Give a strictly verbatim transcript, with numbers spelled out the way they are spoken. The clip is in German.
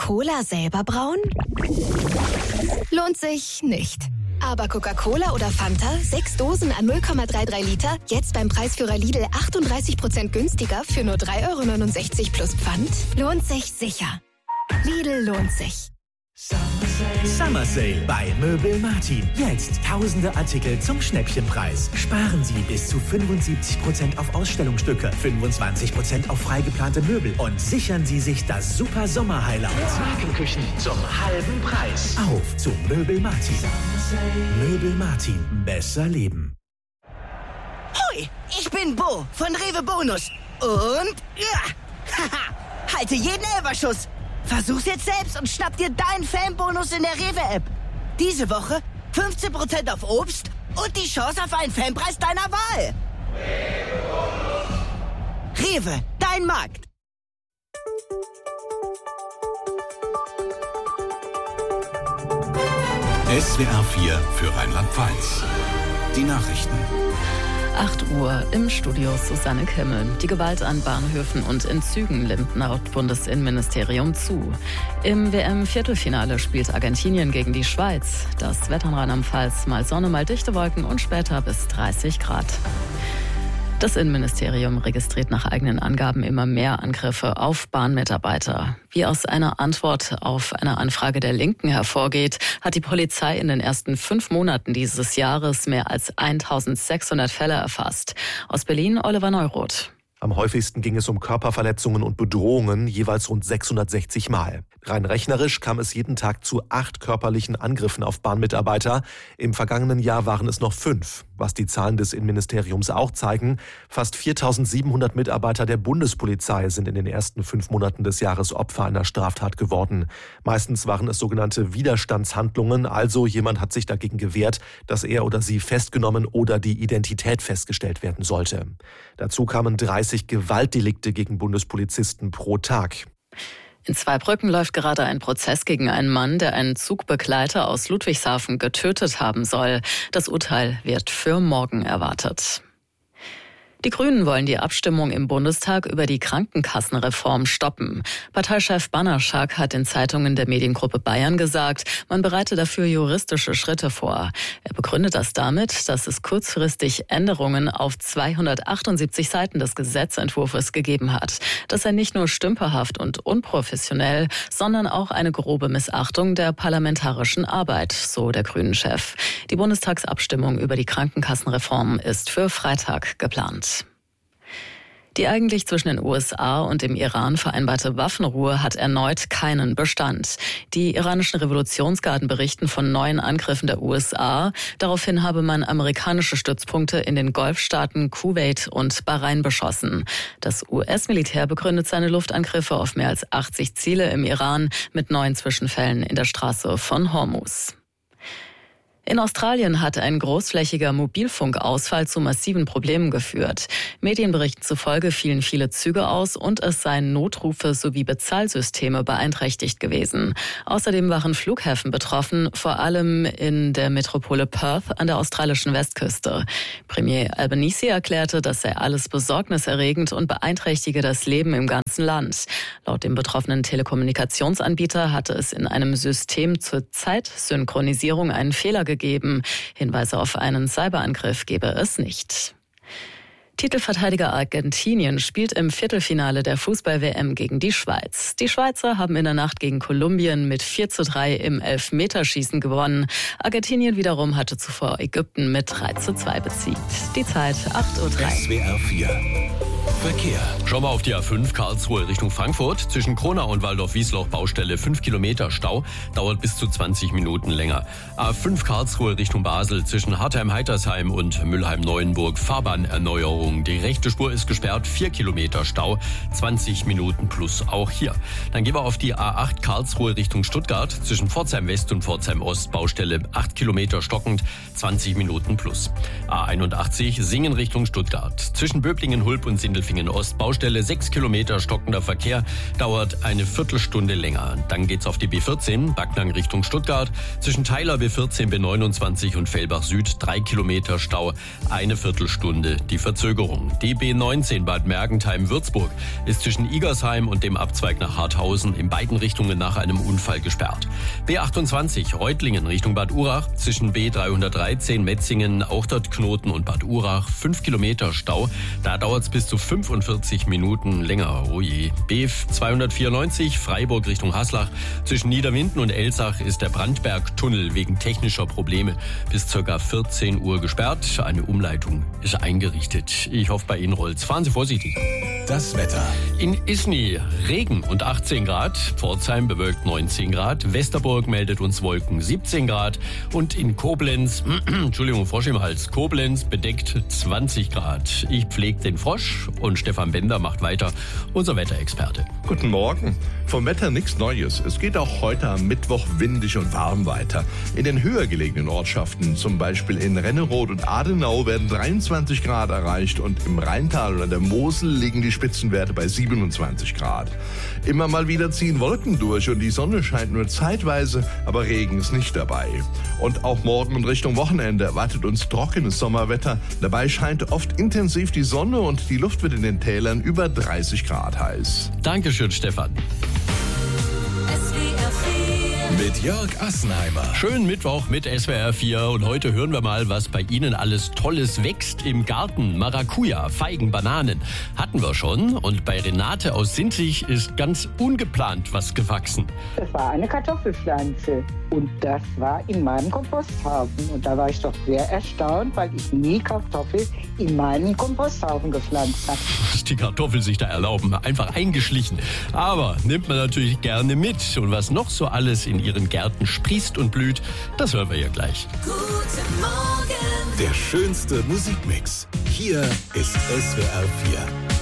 Cola selber brauen? Lohnt sich nicht. Aber Coca-Cola oder Fanta, sechs Dosen an null Komma dreiunddreißig Liter, jetzt beim Preisführer Lidl achtunddreißig Prozent günstiger für nur drei Euro neunundsechzig plus Pfand? Lohnt sich sicher. Lidl lohnt sich. Summer Sale bei Möbel Martin. Jetzt tausende Artikel zum Schnäppchenpreis. Sparen Sie bis zu fünfundsiebzig Prozent auf Ausstellungsstücke, fünfundzwanzig Prozent auf freigeplante Möbel und sichern Sie sich das super Sommer-Highlight. Markenküchen zum halben Preis. Auf zu Möbel Martin. Möbel Martin. Besser leben. Hoi, ich bin Bo von Rewe Bonus. Und ja, haha, halte jeden Elferschuss. Versuch's jetzt selbst und schnapp dir deinen Fanbonus in der Rewe-App. Diese Woche fünfzehn Prozent auf Obst und die Chance auf einen Fanpreis deiner Wahl. Rewe, dein Markt. S W R vier für Rheinland-Pfalz. Die Nachrichten. acht Uhr im Studio Susanne Kimmel. Die Gewalt an Bahnhöfen und in Zügen nimmt laut Bundesinnenministerium zu. Im W M-Viertelfinale spielt Argentinien gegen die Schweiz. Das Wetter in Rheinland-Pfalz, mal Sonne, mal dichte Wolken und später bis dreißig Grad. Das Innenministerium registriert nach eigenen Angaben immer mehr Angriffe auf Bahnmitarbeiter. Wie aus einer Antwort auf eine Anfrage der Linken hervorgeht, hat die Polizei in den ersten fünf Monaten dieses Jahres mehr als eintausendsechshundert Fälle erfasst. Aus Berlin Oliver Neuroth. Am häufigsten ging es um Körperverletzungen und Bedrohungen, jeweils rund sechshundertsechzig Mal. Rein rechnerisch kam es jeden Tag zu acht körperlichen Angriffen auf Bahnmitarbeiter. Im vergangenen Jahr waren es noch fünf. Was die Zahlen des Innenministeriums auch zeigen, fast viertausendsiebenhundert Mitarbeiter der Bundespolizei sind in den ersten fünf Monaten des Jahres Opfer einer Straftat geworden. Meistens waren es sogenannte Widerstandshandlungen, also jemand hat sich dagegen gewehrt, dass er oder sie festgenommen oder die Identität festgestellt werden sollte. Dazu kamen dreißig Gewaltdelikte gegen Bundespolizisten pro Tag. In Zweibrücken läuft gerade ein Prozess gegen einen Mann, der einen Zugbegleiter aus Ludwigshafen getötet haben soll. Das Urteil wird für morgen erwartet. Die Grünen wollen die Abstimmung im Bundestag über die Krankenkassenreform stoppen. Parteichef Bannerschak hat in Zeitungen der Mediengruppe Bayern gesagt, man bereite dafür juristische Schritte vor. Er begründet das damit, dass es kurzfristig Änderungen auf zweihundertachtundsiebzig Seiten des Gesetzentwurfs gegeben hat. Das sei nicht nur stümperhaft und unprofessionell, sondern auch eine grobe Missachtung der parlamentarischen Arbeit, so der Grünen-Chef. Die Bundestagsabstimmung über die Krankenkassenreform ist für Freitag geplant. Die eigentlich zwischen den U S A und dem Iran vereinbarte Waffenruhe hat erneut keinen Bestand. Die iranischen Revolutionsgarden berichten von neuen Angriffen der U S A. Daraufhin habe man amerikanische Stützpunkte in den Golfstaaten Kuwait und Bahrain beschossen. Das U S-Militär begründet seine Luftangriffe auf mehr als achtzig Ziele im Iran mit neuen Zwischenfällen in der Straße von Hormuz. In Australien hat ein großflächiger Mobilfunkausfall zu massiven Problemen geführt. Medienberichten zufolge fielen viele Züge aus und es seien Notrufe sowie Bezahlsysteme beeinträchtigt gewesen. Außerdem waren Flughäfen betroffen, vor allem in der Metropole Perth an der australischen Westküste. Premier Albanese erklärte, das sei alles besorgniserregend und beeinträchtige das Leben im ganzen Land. Laut dem betroffenen Telekommunikationsanbieter hatte es in einem System zur Zeitsynchronisierung einen Fehler gegeben. Geben. Hinweise auf einen Cyberangriff gebe es nicht. Titelverteidiger Argentinien spielt im Viertelfinale der Fußball-W M gegen die Schweiz. Die Schweizer haben in der Nacht gegen Kolumbien mit vier zu drei im Elfmeterschießen gewonnen. Argentinien wiederum hatte zuvor Ägypten mit drei zu zwei besiegt. Die Zeit acht Uhr drei. S W R vier Verkehr. Schauen wir auf die A fünf Karlsruhe Richtung Frankfurt. Zwischen Kronau und Waldorf-Wiesloch Baustelle fünf Kilometer Stau. Dauert bis zu zwanzig Minuten länger. A fünf Karlsruhe Richtung Basel. Zwischen Hartheim-Heitersheim und Mülheim-Neuenburg Fahrbahnerneuerung. Die rechte Spur ist gesperrt. vier Kilometer Stau. zwanzig Minuten plus auch hier. Dann gehen wir auf die A acht Karlsruhe Richtung Stuttgart. Zwischen Pforzheim West und Pforzheim Ost Baustelle acht Kilometer stockend. zwanzig Minuten plus. A einundachtzig Singen Richtung Stuttgart. Zwischen Böblingen-Hulb und Sindelfingen Sindelfingen Ost. Baustelle sechs Kilometer, stockender Verkehr, dauert eine Viertelstunde länger. Dann geht's auf die B vierzehn, Backnang Richtung Stuttgart. Zwischen Theiler B vierzehn, B neunundzwanzig und Fellbach Süd drei Kilometer Stau, eine Viertelstunde die Verzögerung. Die B neunzehn Bad Mergentheim-Würzburg ist zwischen Igersheim und dem Abzweig nach Harthausen in beiden Richtungen nach einem Unfall gesperrt. B achtundzwanzig Reutlingen Richtung Bad Urach, zwischen B dreihundertdreizehn Metzingen, auch dort Knoten und Bad Urach, fünf Kilometer Stau. Da dauert es bis zu fünfundvierzig Minuten länger. Oh je. B zweihundertvierundneunzig Freiburg Richtung Haslach, zwischen Niederwinden und Elsach ist der Brandbergtunnel wegen technischer Probleme bis ca. vierzehn Uhr gesperrt. Eine Umleitung ist eingerichtet. Ich hoffe, bei Ihnen rollt's. Fahren Sie vorsichtig. Das Wetter. In Isny Regen und achtzehn Grad, Pforzheim bewölkt neunzehn Grad, Westerburg meldet uns Wolken siebzehn Grad und in Koblenz, Entschuldigung, Frosch im Hals, Koblenz bedeckt zwanzig Grad. Ich pflege den Frosch und Stefan Bender macht weiter, unser Wetterexperte. Guten Morgen. Vom Wetter nichts Neues. Es geht auch heute am Mittwoch windig und warm weiter. In den höher gelegenen Ortschaften, zum Beispiel in Renneroth und Adenau, werden dreiundzwanzig Grad erreicht und im Rheintal und an der Mosel liegen die Spitzenwerte bei siebenundzwanzig Grad. Immer mal wieder ziehen Wolken durch und die Sonne scheint nur zeitweise, aber Regen ist nicht dabei. Und auch morgen und Richtung Wochenende erwartet uns trockenes Sommerwetter. Dabei scheint oft intensiv die Sonne und die Luft wird in den Tälern über dreißig Grad heiß. Dankeschön, Stefan. Mit Jörg Assenheimer. Schönen Mittwoch mit S W R vier und heute hören wir mal, was bei Ihnen alles Tolles wächst im Garten. Maracuja, Feigen, Bananen hatten wir schon und bei Renate aus Sinzig ist ganz ungeplant was gewachsen. Das war eine Kartoffelpflanze und das war in meinem Komposthaufen und da war ich doch sehr erstaunt, weil ich nie Kartoffeln in meinen Komposthaufen gepflanzt habe. Was die Kartoffeln sich da erlauben, einfach eingeschlichen. Aber nimmt man natürlich gerne mit und was noch so alles in Ihren Gärten sprießt und blüht, das hören wir ja gleich. Guten Morgen. Der schönste Musikmix. Hier ist S W R vier.